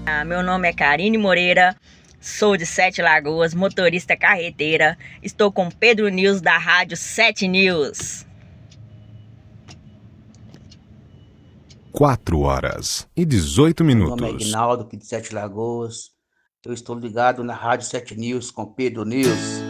Meu nome é Karine Moreira, sou de Sete Lagoas, motorista carreteira. Estou com Pedro News da Rádio 7 News. 4h18. Meu nome é Ignaldo, aqui de Sete Lagoas. Eu estou ligado na Rádio 7 News com Pedro News.